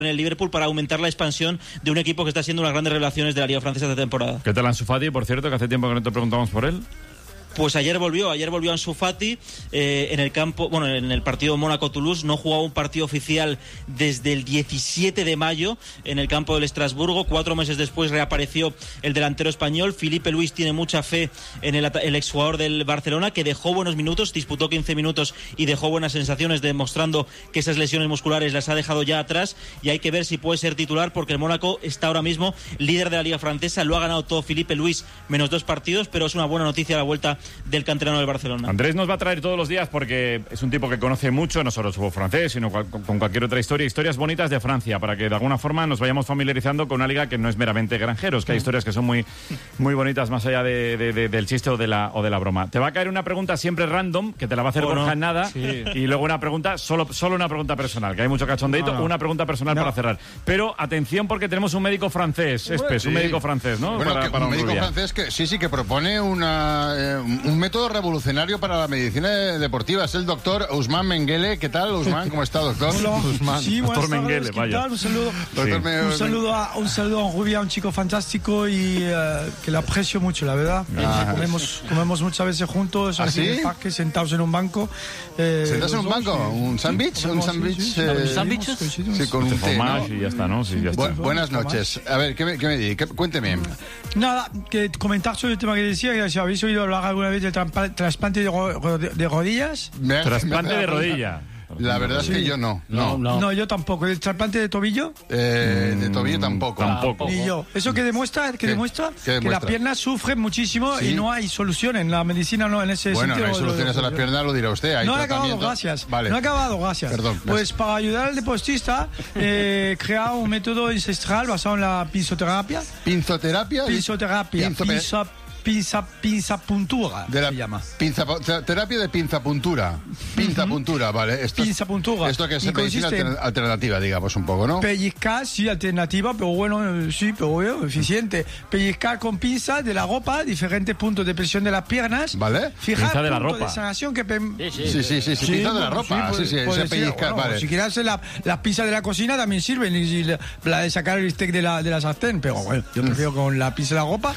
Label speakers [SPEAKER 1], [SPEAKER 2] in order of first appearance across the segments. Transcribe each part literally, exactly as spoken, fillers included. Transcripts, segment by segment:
[SPEAKER 1] en el Liverpool para aumentar la expansión de un equipo que está siendo unas grandes revelaciones de la Liga Francesa de temporada.
[SPEAKER 2] ¿Qué tal Ansu Fati, por cierto, que hace tiempo que no te preguntamos por él?
[SPEAKER 1] Pues ayer volvió, ayer volvió Ansu Fati eh, en el campo, bueno, en el partido Mónaco-Toulouse. No jugaba un partido oficial desde el diecisiete de mayo en el campo del Estrasburgo. Cuatro meses después reapareció el delantero español. Filipe Luis tiene mucha fe en el, el exjugador del Barcelona, que dejó buenos minutos, disputó quince minutos y dejó buenas sensaciones, demostrando que esas lesiones musculares las ha dejado ya atrás, y hay que ver si puede ser titular, porque el Mónaco está ahora mismo líder de la Liga Francesa. Lo ha ganado todo Filipe Luis, menos dos partidos, pero es una buena noticia la vuelta del canterano del Barcelona.
[SPEAKER 2] Andrés nos va a traer todos los días, porque es un tipo que conoce mucho, no solo el fútbol francés, sino cual, con cualquier otra historia, historias bonitas de Francia, para que de alguna forma nos vayamos familiarizando con una liga que no es meramente granjeros, que hay historias que son muy, muy bonitas más allá de, de, de, del chiste o de, la, o de la broma. Te va a caer una pregunta siempre random, que te la va a hacer Borja en nada, sí. Y luego una pregunta, solo, solo una pregunta personal, que hay mucho cachondeito, no, no. una pregunta personal no. para cerrar. Pero atención, porque tenemos un médico francés, Espes, sí. un médico francés, ¿no?
[SPEAKER 3] Bueno,
[SPEAKER 2] para,
[SPEAKER 3] que
[SPEAKER 2] para
[SPEAKER 3] un médico
[SPEAKER 2] Rubia.
[SPEAKER 3] francés que sí, sí, que propone una, eh, un método revolucionario para la medicina deportiva. Es el doctor Ousmane Mengele. ¿Qué tal, Ousmane? ¿Cómo está, doctor?
[SPEAKER 4] Hola.
[SPEAKER 3] Ousmane.
[SPEAKER 4] Sí,
[SPEAKER 2] doctor
[SPEAKER 4] buenas
[SPEAKER 2] Mengele,
[SPEAKER 4] tardes, ¿qué
[SPEAKER 2] vaya.
[SPEAKER 4] tal? Un saludo,
[SPEAKER 3] sí.
[SPEAKER 4] un saludo a un saludo a Rubia, un chico fantástico y uh, que le aprecio mucho, la verdad. Ah. Comemos, comemos muchas veces juntos
[SPEAKER 3] ¿Ah,
[SPEAKER 4] aquí
[SPEAKER 3] sí?
[SPEAKER 4] en el parque, sentados en un banco. Eh,
[SPEAKER 3] ¿Sentados en un banco? Sí. ¿Un sándwich? ¿Un sándwich?
[SPEAKER 4] Sí, sí,
[SPEAKER 3] eh,
[SPEAKER 4] ¿Un sándwich?
[SPEAKER 3] Sí, con un té, ¿no?
[SPEAKER 2] Y ya está, ¿no? Sí, ya está.
[SPEAKER 3] Bu buenas noches. A ver, ¿qué me, qué me di? ¿Qué, cuénteme.
[SPEAKER 4] Nada, que comentar sobre el tema que decía, que si habéis oído hablar alguna vez del trasplante de, ro de rodillas.
[SPEAKER 2] Trasplante de rodilla.
[SPEAKER 3] La verdad es que
[SPEAKER 4] sí.
[SPEAKER 3] yo no. No,
[SPEAKER 4] no. no yo tampoco. ¿El trasplante de tobillo?
[SPEAKER 3] Eh, de tobillo tampoco.
[SPEAKER 2] Tampoco.
[SPEAKER 4] Ni yo. ¿Eso qué demuestra? ¿Qué demuestra?
[SPEAKER 3] ¿Qué demuestra?
[SPEAKER 4] Que la pierna sufre muchísimo ¿Sí? y no hay solución. En la medicina no, en ese
[SPEAKER 3] bueno,
[SPEAKER 4] sentido.
[SPEAKER 3] Bueno, no hay soluciones a la pierna, lo dirá usted. Hay
[SPEAKER 4] no he acabado, gracias.
[SPEAKER 3] Vale.
[SPEAKER 4] No he acabado, gracias.
[SPEAKER 3] Perdón.
[SPEAKER 4] Pues para ayudar al deportista, eh, crea un método ancestral basado en la pinzoterapia.
[SPEAKER 3] ¿Pinzoterapia?
[SPEAKER 4] Pinzoterapia.
[SPEAKER 3] Pinzo
[SPEAKER 4] Pinza, pinza, pinzapuntura,
[SPEAKER 3] de la
[SPEAKER 4] se llama.
[SPEAKER 3] Pinza, terapia de pinzapuntura. Pinzapuntura, uh-huh. vale. Esto,
[SPEAKER 4] pinzapuntura.
[SPEAKER 3] Esto que es y medicina alter, alternativa, digamos, un poco, ¿no?
[SPEAKER 4] Pellizcar, sí, alternativa, pero bueno, sí, pero bueno, eficiente. Pellizcar con pinza de la ropa, diferentes puntos de presión de las piernas.
[SPEAKER 3] ¿Vale?
[SPEAKER 4] Fijar
[SPEAKER 2] pinza de la
[SPEAKER 4] punto
[SPEAKER 2] ropa.
[SPEAKER 4] de sanación que...
[SPEAKER 3] Sí, sí, sí, sí, sí, sí pinza de la ropa. Sí, sí, sí, ese pellizcar,
[SPEAKER 4] bueno,
[SPEAKER 3] vale.
[SPEAKER 4] Si quieres hacer la, las pinzas de la cocina también sirven, y la, la de sacar el bistec de la, de la sartén, pero bueno, yo prefiero con la pinza de la ropa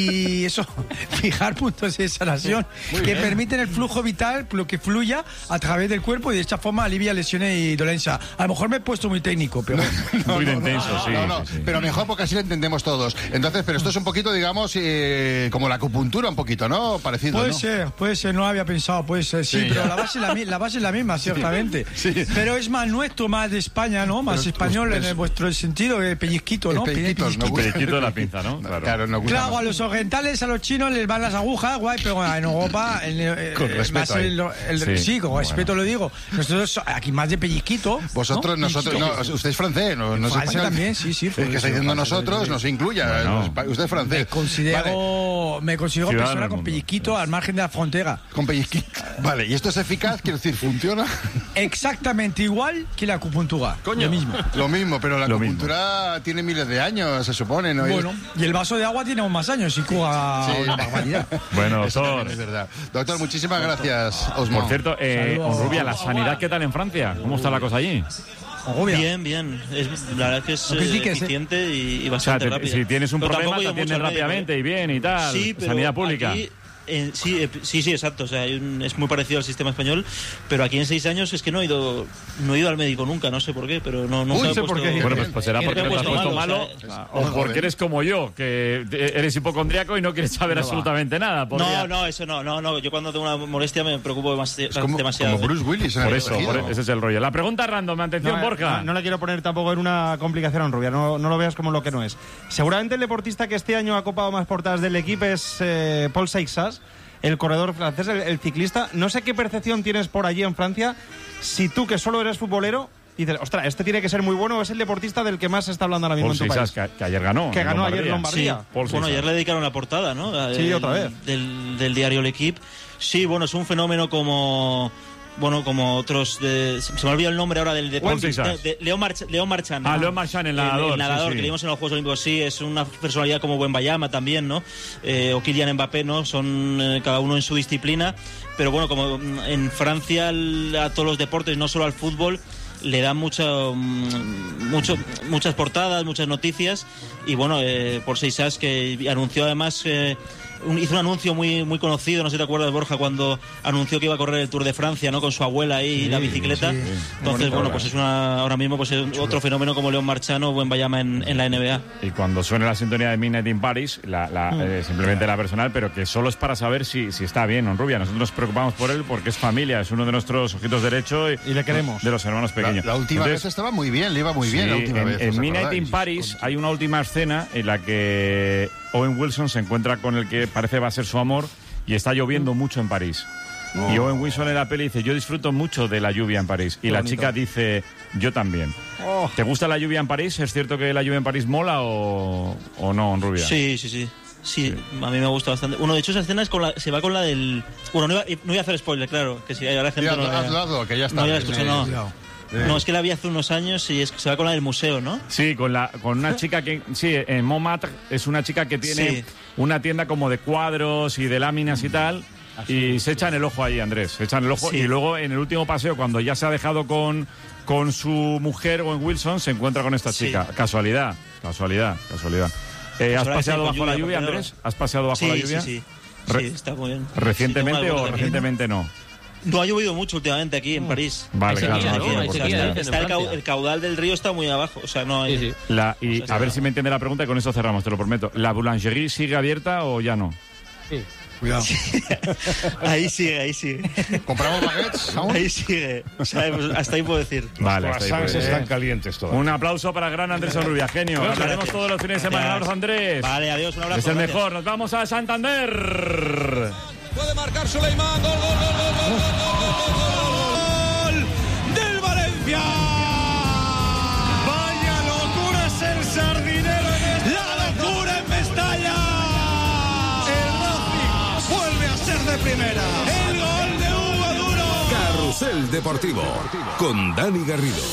[SPEAKER 4] y eso, fijar puntos de sanación Muy que bien. permiten el flujo vital, lo que fluya a través del cuerpo y de esta forma alivia lesiones y dolencia. A lo mejor me he puesto muy técnico, pero...
[SPEAKER 2] No, muy no, intenso,
[SPEAKER 3] no,
[SPEAKER 2] sí,
[SPEAKER 3] no, no,
[SPEAKER 2] sí, sí.
[SPEAKER 3] Pero mejor porque así lo entendemos todos. Entonces, pero esto es un poquito, digamos, eh, como la acupuntura un poquito, ¿no? Parecido,
[SPEAKER 4] Puede
[SPEAKER 3] ¿no?
[SPEAKER 4] ser, puede ser, no había pensado, puede ser, sí, sí pero la base, es la, la base es la misma, ciertamente. Sí, sí. Pero es más nuestro, más de España, ¿no? Más pero, español pues, en el, vuestro sentido, de pellizquito, ¿no?
[SPEAKER 2] Pellizquito, pellizquito. No, pellizquito de la pinza, ¿no?
[SPEAKER 3] Claro, claro, no
[SPEAKER 4] claro a los orientales, a los chinos les van las agujas, guay, pero en Europa... El, el,
[SPEAKER 3] con respeto.
[SPEAKER 4] El, el, el, sí, sí, con bueno. respeto lo digo. Nosotros aquí más de pellizquito.
[SPEAKER 3] Vosotros,
[SPEAKER 4] ¿no?
[SPEAKER 3] nosotros, no, usted es francés, no, no es español.
[SPEAKER 4] También, sí, sí.
[SPEAKER 3] Es que está diciendo nosotros, nos incluya. Bueno. Usted es francés.
[SPEAKER 4] Me considero, vale. me considero Ciudadano persona con pellizquito al margen de la frontera.
[SPEAKER 3] Con pellizquito. Vale, ¿y esto es eficaz? Quiero decir, ¿funciona?
[SPEAKER 4] Exactamente igual que la acupuntura.
[SPEAKER 3] Coño.
[SPEAKER 4] Lo mismo.
[SPEAKER 3] Lo mismo, pero la
[SPEAKER 2] lo
[SPEAKER 3] acupuntura
[SPEAKER 2] mismo.
[SPEAKER 3] tiene miles de años, se supone, ¿no?
[SPEAKER 4] Bueno, y el vaso de agua tiene aún más años y cura sí. una barbaridad.
[SPEAKER 2] Bueno,
[SPEAKER 3] doctor. Es verdad. Doctor, muchísimas gracias, Ousmane.
[SPEAKER 2] Por cierto, eh, Rubia, la sanidad, ¿qué tal en Francia? ¿Cómo está la cosa allí?
[SPEAKER 1] Bien, bien. Es, la verdad es que es no eh, eficiente ¿eh? y, y bastante
[SPEAKER 2] o sea, te,
[SPEAKER 1] rápida.
[SPEAKER 2] Si tienes un
[SPEAKER 1] pero
[SPEAKER 2] problema, te atienden rápidamente y bien y tal.
[SPEAKER 1] Sí, pero
[SPEAKER 2] sanidad pública.
[SPEAKER 1] Aquí, eh, sí, eh, sí, sí, exacto. O sea, hay un, es muy parecido al sistema español, pero aquí en seis años es que no he ido, no he ido al médico nunca, no sé por qué, pero no, no
[SPEAKER 3] Uy,
[SPEAKER 1] sé
[SPEAKER 3] por qué.
[SPEAKER 2] Bueno, pues, pues será porque te has puesto malo, o, sea, o porque eres como yo, que eres hipocondríaco y no quieres saber no absolutamente va. nada.
[SPEAKER 1] Podría... No, no, eso no, no, no. Yo cuando tengo una molestia me preocupo demasiado.
[SPEAKER 3] Como,
[SPEAKER 1] demasiado
[SPEAKER 3] como Bruce Willis.
[SPEAKER 2] Por eso, por, ese es el rollo. La pregunta random, atención,
[SPEAKER 5] no,
[SPEAKER 2] Borja.
[SPEAKER 5] No, no le quiero poner tampoco en una complicación, Rubia, no, no lo veas como lo que no es. Seguramente el deportista que este año ha copado más portadas del equipo es eh, Paul Seixas, el corredor francés, el, el ciclista. No sé qué percepción tienes por allí en Francia, si tú que solo eres futbolero dices, ostras, este tiene que ser muy bueno, es el deportista del que más se está hablando ahora mismo
[SPEAKER 2] Paul
[SPEAKER 5] en tu
[SPEAKER 2] Seixas,
[SPEAKER 5] país.
[SPEAKER 2] Que, que ayer ganó.
[SPEAKER 5] Que ganó ayer Lombardía.
[SPEAKER 1] Sí. Bueno, ayer le dedicaron la portada, ¿no?
[SPEAKER 5] Sí,
[SPEAKER 1] el,
[SPEAKER 5] otra vez.
[SPEAKER 1] Del, del diario L'Equipe. Sí, bueno, es un fenómeno como... Bueno, como otros de, se me olvidó el nombre ahora del deporte de, de León Marchand, León Marchand.
[SPEAKER 2] Ah, León Marchand, el nadador.
[SPEAKER 1] El, el nadador
[SPEAKER 2] sí, sí.
[SPEAKER 1] que vimos en los Juegos Olímpicos, sí, es una personalidad como Wembayama también, ¿no? Eh, o Kylian Mbappé, ¿no? Son eh, cada uno en su disciplina, pero bueno, como en Francia el, a todos los deportes, no solo al fútbol, le dan mucho, mucho, muchas portadas, muchas noticias, y bueno, eh, por Seixas, que anunció además... Eh, Un, hizo un anuncio muy muy conocido, no sé si te acuerdas, Borja, cuando anunció que iba a correr el Tour de Francia, ¿no? Con su abuela ahí y sí, la bicicleta. Sí, entonces, bueno, pues es una ahora mismo pues es otro fenómeno como León Marchano, buen Bayama en, en la N B A.
[SPEAKER 2] Y cuando suene la sintonía de Midnight in Paris, la, la, mm. eh, simplemente la personal, pero que solo es para saber si, si está bien, ¿no, Rubia? Nosotros nos preocupamos por él porque es familia, es uno de nuestros ojitos derechos y,
[SPEAKER 5] y le queremos.
[SPEAKER 2] De los hermanos pequeños.
[SPEAKER 3] La, la última Entonces, vez estaba muy bien, le iba muy bien sí, la última
[SPEAKER 2] en,
[SPEAKER 3] vez.
[SPEAKER 2] En Midnight in Paris hay una última escena en la que Owen Wilson se encuentra con el que parece va a ser su amor y está lloviendo mucho en París. Oh. Y Owen Wilson en la peli dice, yo disfruto mucho de la lluvia en París. Y Qué la bonito. Chica dice, yo también. Oh. ¿Te gusta la lluvia en París? ¿Es cierto que la lluvia en París mola o, o no, Rubia?
[SPEAKER 1] Sí, sí, sí. Sí, sí, a mí me gusta bastante. Bueno, de hecho, esa escena es con la, se va con la del... Bueno, no iba, no voy a hacer spoiler, claro, que si ahora gente
[SPEAKER 3] sí,
[SPEAKER 1] no...
[SPEAKER 3] Hazlo, hazlo, que ya está.
[SPEAKER 1] No, ya escuché, no. Sí. No, es que la vi hace unos años y es, se va con la del museo, ¿no?
[SPEAKER 2] Sí, con la con una chica que... Sí, en Montmartre es una chica que tiene sí. una tienda como de cuadros y de láminas y tal, Así y es. se echan el ojo ahí, Andrés, se echan el ojo. Sí. Y luego en el último paseo, cuando ya se ha dejado con, con su mujer, Owen Wilson, se encuentra con esta chica. Sí. Casualidad, casualidad, casualidad. Eh, ¿Has paseado bajo lluvia, la lluvia, Andrés? ¿Has paseado bajo
[SPEAKER 1] sí,
[SPEAKER 2] la lluvia?
[SPEAKER 1] Sí, sí, sí, está muy bien.
[SPEAKER 2] ¿Recientemente
[SPEAKER 1] sí,
[SPEAKER 2] o recientemente no?
[SPEAKER 1] No ha llovido mucho últimamente aquí en París.
[SPEAKER 2] Vale,
[SPEAKER 1] claro.
[SPEAKER 2] Sequía,
[SPEAKER 1] ¿no?
[SPEAKER 2] no,
[SPEAKER 1] está, está, está el, caudal, el caudal del río está muy abajo. O sea, no hay...
[SPEAKER 2] Sí, sí. La, y o sea, a ver no. si me entiende la pregunta y con eso cerramos, te lo prometo. ¿La boulangerie sigue abierta o ya no?
[SPEAKER 4] Sí. Cuidado.
[SPEAKER 1] Ahí sigue, ahí sigue.
[SPEAKER 3] ¿Compramos baguettes aún?
[SPEAKER 1] Ahí sigue. O sea, pues hasta ahí puedo decir.
[SPEAKER 2] Vale,
[SPEAKER 6] los croissants están calientes todos.
[SPEAKER 2] Un aplauso para gran Andrés Onrubia, genio. Nos veremos todos los fines de semana. Un abrazo, Andrés.
[SPEAKER 1] Vale, adiós, un abrazo.
[SPEAKER 2] Es el gracias. Mejor. Nos vamos a Santander.
[SPEAKER 7] Puede marcar Suleimán. Gol, gol, gol, gol, gol, gol, gol del Valencia. Vaya locura es el Sardinero. La locura en Mestalla. El Racing vuelve a ser de primera. El gol de Hugo Duro.
[SPEAKER 8] Carrusel Deportivo con Dani Garrido.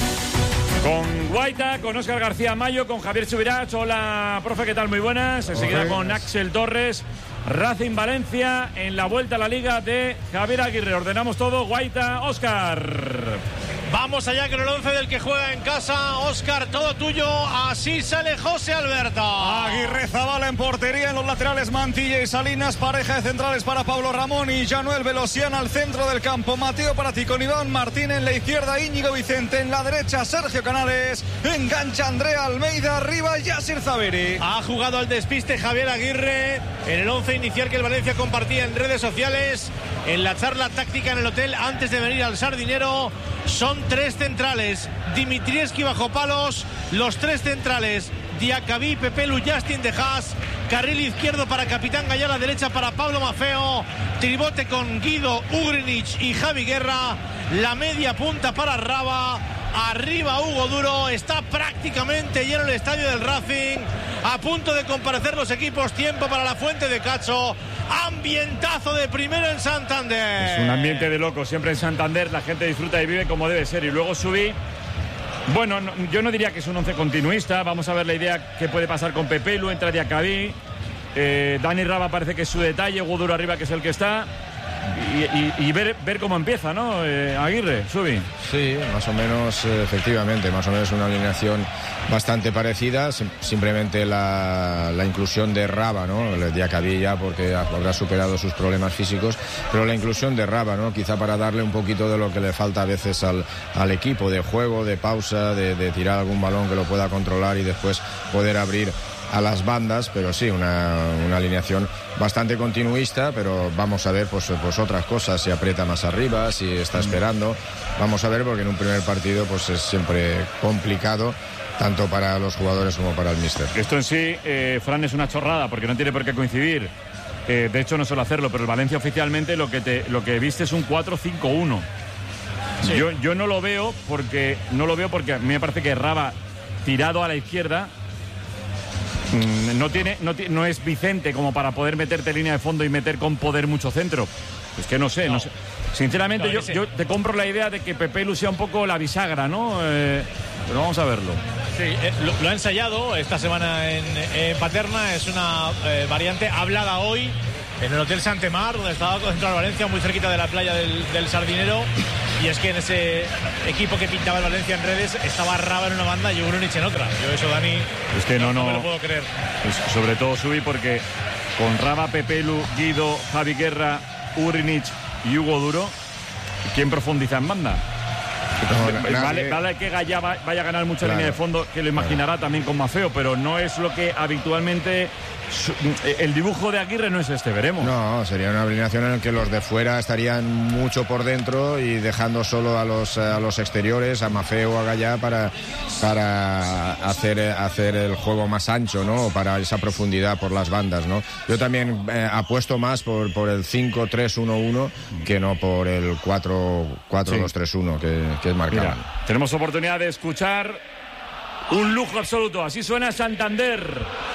[SPEAKER 2] Con Guaita, con Óscar García Mayo, con Javier Subirach. Hola, profe, ¿qué tal? Muy buenas. Enseguida con Axel Torres. Racing Valencia en la vuelta a la Liga de Javier Aguirre. Ordenamos todo. Guaita, Óscar.
[SPEAKER 9] Vamos allá con el once del que juega en casa. Óscar, todo tuyo. Así sale José Alberto.
[SPEAKER 7] Aguirre Zabala en portería. En los laterales Mantilla y Salinas. Pareja de centrales para Pablo Ramón y Januel Velosian al centro del campo. Mateo Prati con Iván Martín en la izquierda. Íñigo Vicente en la derecha. Sergio Canales. Engancha Andrea Almeida. Arriba Yasir Zaberi.
[SPEAKER 9] Ha jugado al despiste Javier Aguirre en el once inicial que el Valencia compartía en redes sociales. En la charla táctica en el hotel antes de venir al Sardinero. Son tres centrales, Dimitrievski bajo palos, los tres centrales, Diacabí, Pepelu, Justin de Haas, carril izquierdo para Capitán Gallara, derecha para Pablo Maffeo, tribote con Guido, Ugrinic y Javi Guerra, la media punta para Raba, arriba Hugo Duro, está prácticamente lleno el estadio del Racing, a punto de comparecer los equipos, tiempo para la Fuente de Cacho. Ambientazo de primero en Santander.
[SPEAKER 2] Es un ambiente de loco, siempre en Santander la gente disfruta y vive como debe ser. Y luego subí. Bueno, no, yo no diría que es un once continuista. Vamos a ver la idea que puede pasar con Pepelu, entra Diacabí. Eh, Dani Raba parece que es su detalle, Hugo Duro arriba que es el que está. Y, y, y ver, ver cómo empieza, ¿no? Eh, Aguirre, Subi.
[SPEAKER 10] Sí, más o menos, efectivamente, más o menos una alineación bastante parecida, simplemente la, la inclusión de Raba, ¿no? El Diacabí ya porque habrá superado sus problemas físicos, pero la inclusión de Raba, ¿no? Quizá para darle un poquito de lo que le falta a veces al, al equipo, de juego, de pausa, de, de tirar algún balón que lo pueda controlar y después poder abrir a las bandas, pero sí, una, una alineación bastante continuista, pero vamos a ver pues, pues otras cosas, si aprieta más arriba, si está esperando, vamos a ver, porque en un primer partido pues es siempre complicado, tanto para los jugadores como para el míster.
[SPEAKER 2] Esto en sí, eh, Fran, es una chorrada, porque no tiene por qué coincidir, eh, de hecho no suele hacerlo, pero el Valencia oficialmente lo que, te, lo que viste es un cuatro cinco uno. Sí. Yo, yo no lo veo porque, no lo veo porque a mí me parece que Raba tirado a la izquierda No tiene, no, no es Vicente como para poder meterte línea de fondo y meter con poder mucho centro. Es que no sé, no, no sé. Sinceramente, no, yo, yo te compro la idea de que Pepelu sea un poco la bisagra, ¿no? Eh, pero vamos a verlo.
[SPEAKER 9] Sí, eh, lo, lo ha ensayado esta semana en, en Paterna. Es una eh, variante hablada hoy en el Hotel Santemar, donde estaba concentrado Valencia, muy cerquita de la playa del, del Sardinero. Y es que en ese equipo que pintaba el Valencia en redes estaba Raba en una banda y Urunic en otra. Yo eso, Dani,
[SPEAKER 2] es que no, no,
[SPEAKER 9] no me lo puedo creer.
[SPEAKER 2] Es, sobre todo Subi, porque con Raba, Pepelu, Guido, Javi Guerra, Urinic y Hugo Duro, ¿quién profundiza en banda? No, vale, vale que Gaya vaya a ganar mucha claro, línea de fondo, que lo imaginará claro. también con Maffeo, pero no es lo que habitualmente... El dibujo de Aguirre no es este, veremos.
[SPEAKER 10] No, sería una alineación en la que los de fuera estarían mucho por dentro y dejando solo a los, a los exteriores, a Maffeo, a Gaya, para, para hacer, hacer el juego más ancho, ¿no? Para esa profundidad por las bandas, ¿no? Yo también eh, apuesto más por, por el cinco tres uno uno que no por el cuatro dos tres uno que, que marcaban.
[SPEAKER 2] Mira, tenemos oportunidad de escuchar un lujo absoluto. Así suena Santander.